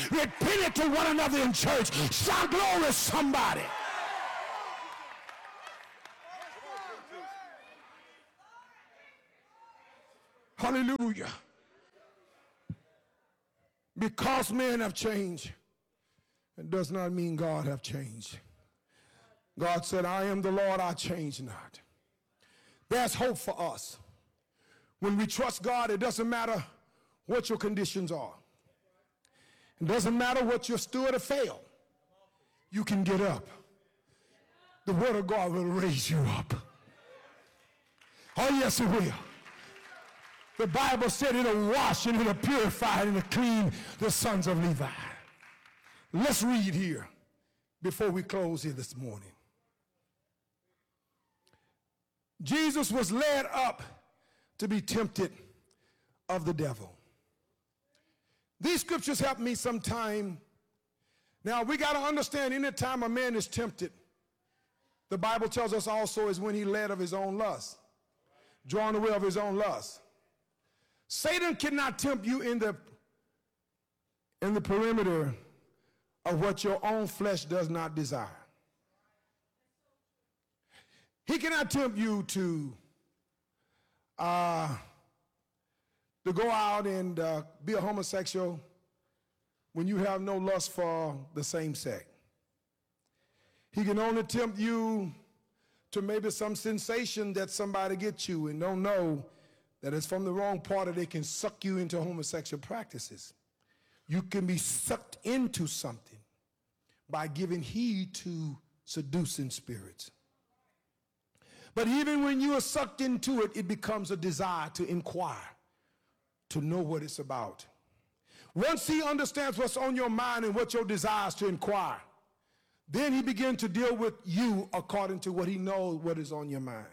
repented to one another in church. Shout glory, somebody. Hallelujah. Because men have changed, it does not mean God have changed. God said, I am the Lord, I change not. There's hope for us. When we trust God, it doesn't matter what your conditions are. It doesn't matter what you stood or failed. You can get up. The word of God will raise you up. Oh, yes, it will. The Bible said it'll wash and it'll purify and it'll clean the sons of Levi. Let's read here before we close here this morning. Jesus was led up to be tempted of the devil. These scriptures help me sometime. Now, we got to understand, anytime a man is tempted, the Bible tells us also is when he led of his own lust, drawn away of his own lust. Satan cannot tempt you in the perimeter of what your own flesh does not desire. He cannot tempt you to go out and be a homosexual when you have no lust for the same sex. He can only tempt you to maybe some sensation that somebody gets you and don't know that it's from the wrong part, or they can suck you into homosexual practices. You can be sucked into something by giving heed to seducing spirits. But even when you are sucked into it, it becomes a desire to inquire, to know what it's about. Once he understands what's on your mind and what your desires to inquire, then he begins to deal with you according to what he knows what is on your mind.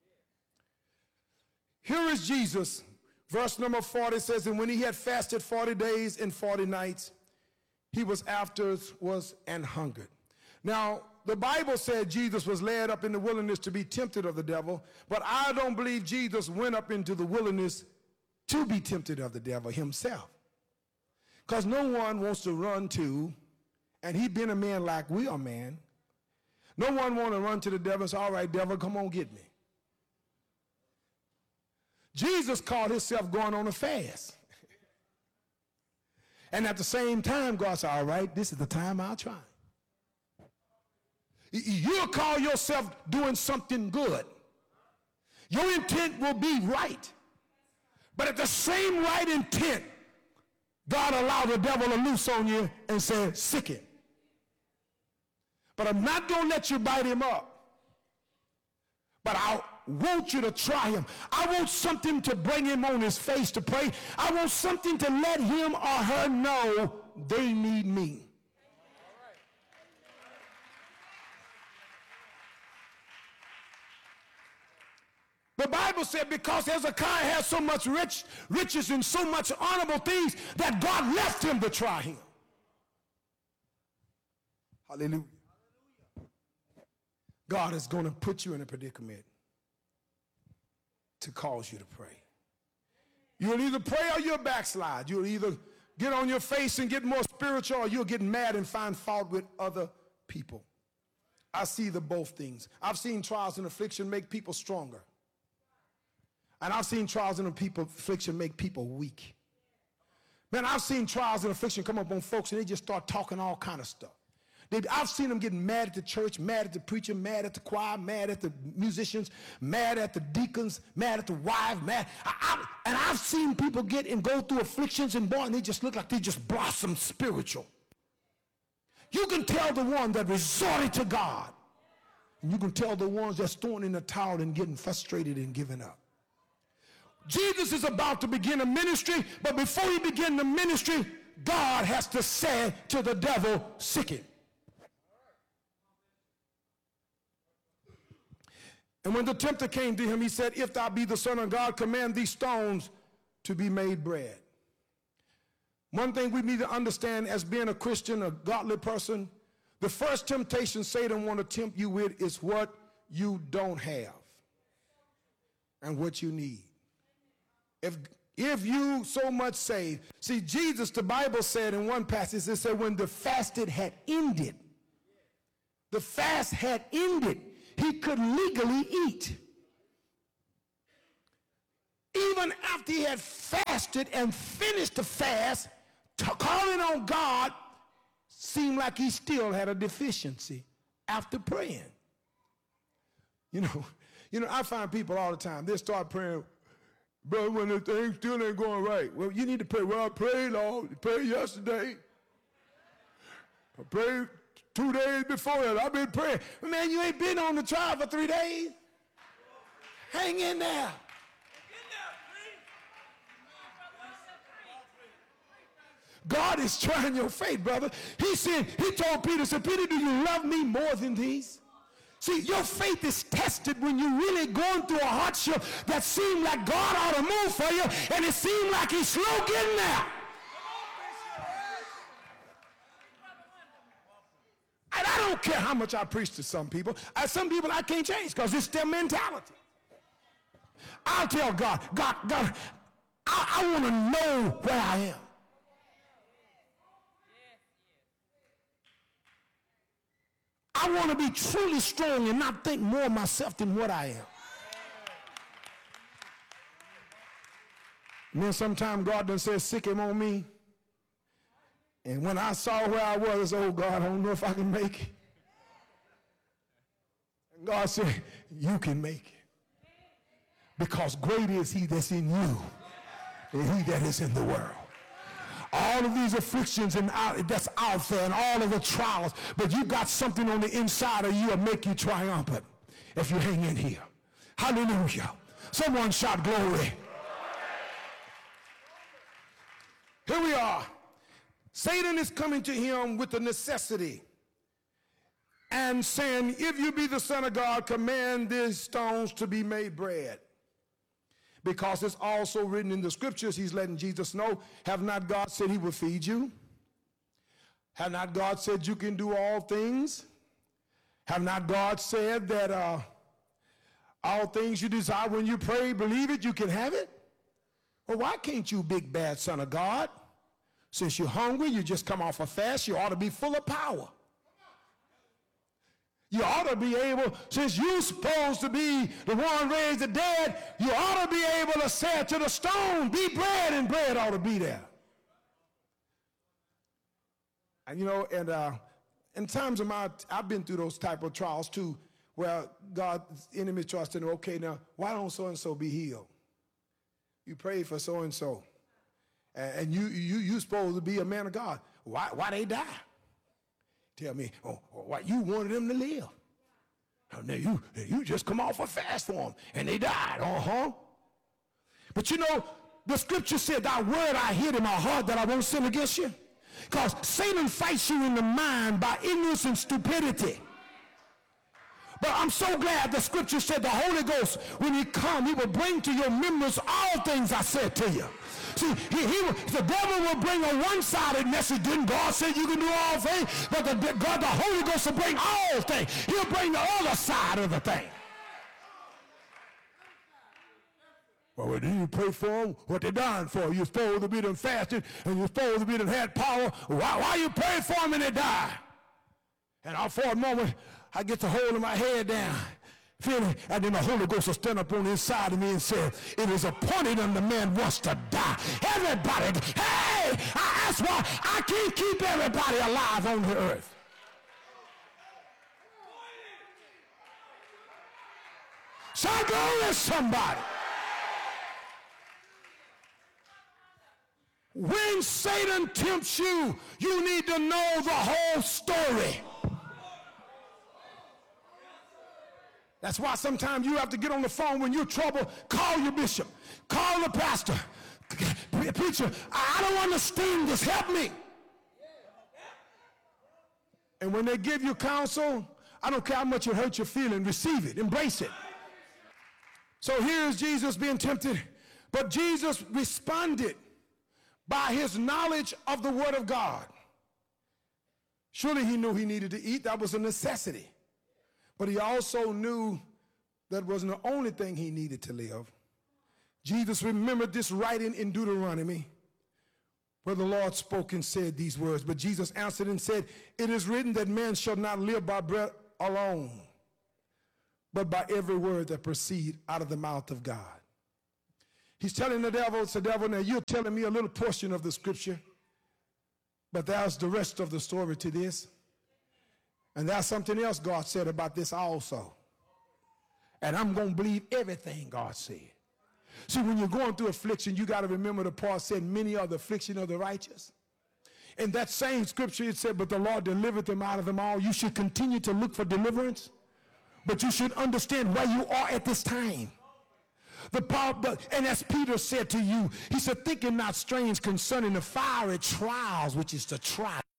Here is Jesus. Verse number 40 says, and when he had fasted 40 days and 40 nights, he was afterwards and hungered. Now, the Bible said Jesus was led up in the wilderness to be tempted of the devil, but I don't believe Jesus went up into the wilderness to be tempted of the devil himself. Because no one wants to run to, and he been a man like we are man, no one want to run to the devil and say, all right, devil, come on, get me. Jesus called himself going on a fast. And at the same time, God said, all right, this is the time I'll try. You'll call yourself doing something good. Your intent will be right. But at the same right intent, God allowed the devil to loose on you and said, sick him. But I'm not going to let you bite him up. But I want you to try him. I want something to bring him on his face to pray. I want something to let him or her know they need me. The Bible said because Hezekiah had so much riches and so much honorable things that God left him to try him. Hallelujah. God is going to put you in a predicament to cause you to pray. You'll either pray or you'll backslide. You'll either get on your face and get more spiritual, or you'll get mad and find fault with other people. I see the both things. I've seen trials and affliction make people stronger. And I've seen trials and affliction make people weak. Man, I've seen trials and affliction come up on folks and they just start talking all kind of stuff. I've seen them getting mad at the church, mad at the preacher, mad at the choir, mad at the musicians, mad at the deacons, mad at the wives, mad. And I've seen people get and go through afflictions and boy, and they just look like they just blossom spiritual. You can tell the one that resorted to God, and you can tell the ones that's throwing in the towel and getting frustrated and giving up. Jesus is about to begin a ministry, but before he begins the ministry, God has to say to the devil, sick him. And when the tempter came to him, he said, if thou be the Son of God, command these stones to be made bread. One thing we need to understand as being a Christian, a godly person, the first temptation Satan want to tempt you with is what you don't have and what you need. If you so much say, see, Jesus, the Bible said in one passage, it said when the fasted had ended, the fast had ended, he could legally eat. Even after he had fasted and finished the fast, calling on God seemed like he still had a deficiency after praying. You know, I find people all the time, they start praying, brother, when the thing still ain't going right. Well, you need to pray. Well, I prayed, Lord. I prayed yesterday. I prayed 2 days before that. I've been praying. Man, you ain't been on the trial for 3 days. Hang in there. God is trying your faith, brother. He told Peter, said, Peter, do you love me more than these? See, your faith is tested when you're really going through a hardship that seemed like God ought to move for you, and it seemed like he's slow getting there. And I don't care how much I preach to some people. Some people I can't change because it's their mentality. I'll tell God, I want to know where I am. I want to be truly strong and not think more of myself than what I am. And then sometimes God done said, sick him on me. And when I saw where I was, I said, oh God, I don't know if I can make it. And God said, you can make it. Because greater is he that's in you than he that is in the world. All of these afflictions that's out there and all of the trials, but you got something on the inside of you that make you triumphant if you hang in here. Hallelujah. Someone shout glory. Here we are. Satan is coming to him with a necessity and saying, if you be the Son of God, command these stones to be made bread. Because it's also written in the scriptures, he's letting Jesus know, have not God said he will feed you? Have not God said you can do all things? Have not God said that all things you desire when you pray, believe it, you can have it? Well, why can't you, big bad Son of God? Since you're hungry, you just come off a fast, you ought to be full of power. You ought to be able, since you're supposed to be the one raised the dead, you ought to be able to say to the stone, be bread, and bread ought to be there. And you know, and in times of I've been through those type of trials too, where God's enemy tries to know, okay, now, why don't so-and-so be healed? You pray for so-and-so, and you supposed to be a man of God. Why they die? Tell me, why you wanted them to live? Now you just come off a fast for them, and they died. But you know, the scripture said, thy word I hid in my heart that I won't sin against you. Because Satan fights you in the mind by ignorance and stupidity. But I'm so glad the scripture said the Holy Ghost, when he come, he will bring to your remembrance all things I said to you. See, the devil will bring a one-sided message. Didn't God say you can do all things? But the Holy Ghost will bring all things. He'll bring the other side of the thing. Well, did you pray for them? What they dying for? You're supposed to be them fasted, and you're supposed to be them had power. Why you pray for them and they die? And for a moment, I get to hold my head down, feeling, and then the Holy Ghost will stand up on the inside of me and say, it is appointed unto man wants to die. Everybody, hey, that's why I can't keep everybody alive on the earth. So go with somebody. When Satan tempts you, you need to know the whole story. That's why sometimes you have to get on the phone when you're in trouble. Call your bishop. Call the pastor. Preacher, I don't understand this. Help me. And when they give you counsel, I don't care how much it hurts your feeling. Receive it. Embrace it. So here's Jesus being tempted. But Jesus responded by his knowledge of the word of God. Surely he knew he needed to eat. That was a necessity. But he also knew that wasn't the only thing he needed to live. Jesus remembered this writing in Deuteronomy, where the Lord spoke and said these words. But Jesus answered and said, it is written that man shall not live by bread alone, but by every word that proceeds out of the mouth of God. He's telling the devil, it's the devil, now you're telling me a little portion of the scripture, but there's the rest of the story to this. And there's something else God said about this also. And I'm going to believe everything God said. See, when you're going through affliction, you got to remember the part said, many are the affliction of the righteous. In that same scripture, it said, but the Lord delivered them out of them all. You should continue to look for deliverance, but you should understand where you are at this time. And as Peter said to you, he said, thinking not strange concerning the fiery trials, which is the trial.